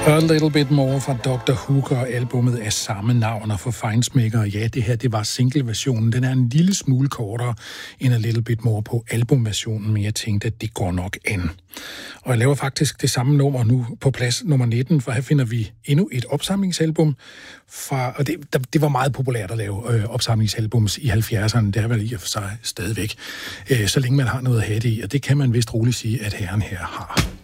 A Little Bit More fra Dr. Hooker, albumet af samme navn, og for Feinschmecker, ja, det her, det var single-versionen. Den er en lille smule kortere end A Little Bit More på albumversionen, men jeg tænkte, at det går nok an. Og jeg laver faktisk det samme nummer nu på plads nummer 19, for her finder vi endnu et opsamlingsalbum fra, og det var meget populært at lave opsamlingsalbums i 70'erne, det er vel i og for sig stadigvæk, så længe man har noget at have det i, og det kan man vist roligt sige, at herren her har.